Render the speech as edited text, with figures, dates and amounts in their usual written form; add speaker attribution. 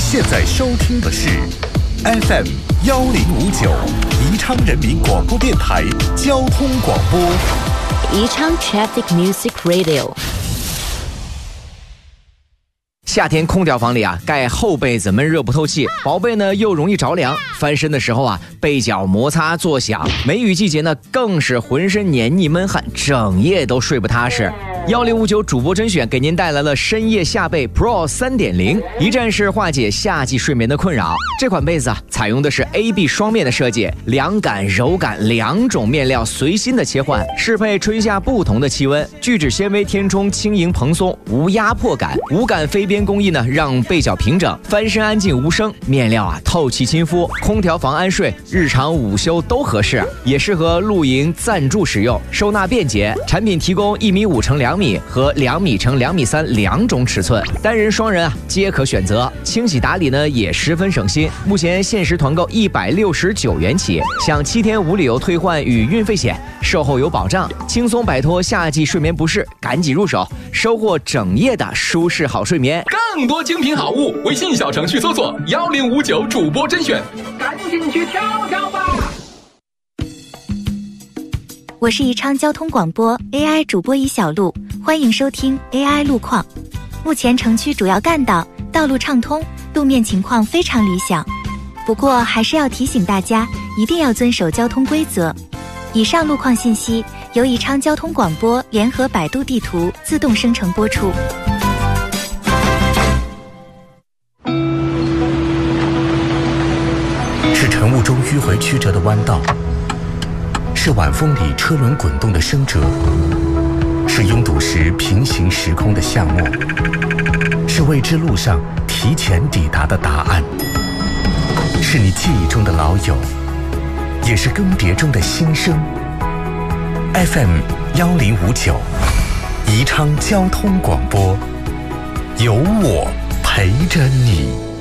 Speaker 1: 现在收听的是 FM 1059宜昌人民广播电台交通广播。
Speaker 2: 宜昌 Traffic Music Radio。
Speaker 3: 夏天空调房里啊，盖厚被子闷热不透气，薄被呢又容易着凉，翻身的时候啊，被角摩擦作响，梅雨季节呢更是浑身黏腻闷汗，整夜都睡不踏实。1059主播甄选给您带来了深夜夏被 Pro 3.0， 一站式化解夏季睡眠的困扰。这款被子啊，采用的是 AB 双面的设计，凉感、柔感两种面料随心的切换，适配春夏不同的气温。聚酯纤维填充轻盈蓬松，无压迫感，无感飞边工艺呢，让被角平整，翻身安静无声。面料啊透气亲肤，空调房安睡，日常午休都合适，也适合露营暂住使用，收纳便捷。产品提供1.5米乘2米和2米乘2.3米两种尺寸，单人双人啊皆可选择。清洗打理呢也十分省心，目前限时团购169元起，享7天无理由退换与运费险，售后有保障，轻松摆脱夏季睡眠不适，赶紧入手，收获整夜的舒适好睡眠。
Speaker 4: 更多精品好物，微信小程序搜索1059主播甄选，赶紧去挑挑吧。
Speaker 5: 我是宜昌交通广播 AI 主播尹小璐，欢迎收听 AI 路况。目前城区主要干道道路畅通，路面情况非常理想，不过还是要提醒大家一定要遵守交通规则。以上路况信息由宜昌交通广播联合百度地图自动生成播出。
Speaker 1: 是晨雾中迂回曲折的弯道，是晚风里车轮滚动的声折，是拥堵时平行时空的夏末，是未知路上提前抵达的答案，是你记忆中的老友，也是更迭中的新生。FM 1059宜昌交通广播，有我陪着你。